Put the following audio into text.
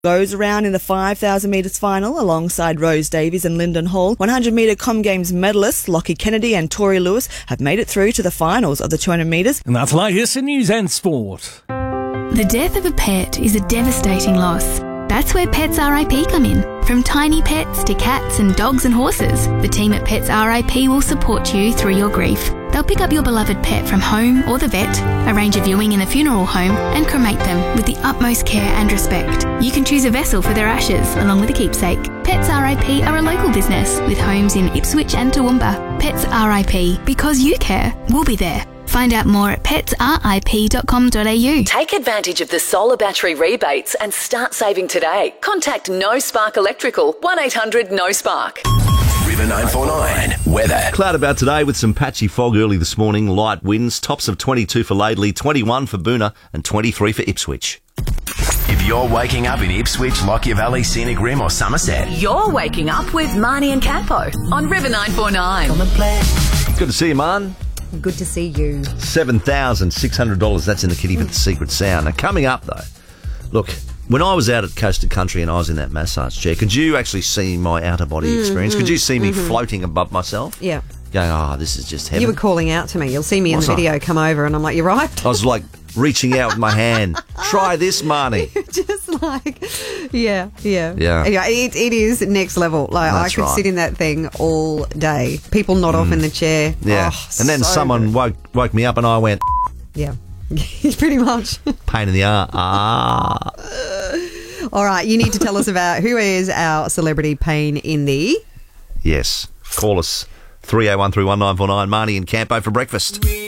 goes around in the 5,000 metres final alongside Rose Davies and Lyndon Hall. 100-metre Com Games medalists Lockie Kennedy and Tori Lewis have made it through to the finals of the 200 metres. And that's latest in news and sport. The death of a pet is a devastating loss. That's where Pets RIP come in. From tiny pets to cats and dogs and horses, the team at Pets RIP will support you through your grief. They'll pick up your beloved pet from home or the vet, arrange a viewing in the funeral home, and cremate them with the utmost care and respect. You can choose a vessel for their ashes, along with a keepsake. Pets RIP are a local business with homes in Ipswich and Toowoomba. Pets RIP, because you care, we'll be there. Find out more at petsrip.com.au. Take advantage of the solar battery rebates and start saving today. Contact No Spark Electrical, 1800 No Spark. River 949 weather. Cloud about today with some patchy fog early this morning, light winds, tops of 22 for Laidley, 21 for Boonah and 23 for Ipswich. If you're waking up in Ipswich, Lockyer Valley, Scenic Rim or Somerset, You're waking up with Marnie and Campo on River 949. Good to see you, man. Good to see you. $7,600, that's in the kitty for the secret sound. Now, coming up, though, look, when I was out at Coast to Country and I was in that massage chair, could you actually see my outer-body experience? Could you see me floating above myself? Yeah. Going, this is just heaven. You were calling out to me. You'll see me in the video come over and I'm like, you're right. I was like reaching out with my hand. Try this, Marnie. Just like, yeah. It is next level. Like That's I could right. sit in that thing all day. People nod off in the chair. Yeah. Oh, and then so someone good. woke me up and I went, Yeah. Pretty much. pain in the arse. All right. You need to tell us about who is our celebrity pain in the... Yes. Call us 301 31949 Marnie and Campo for breakfast.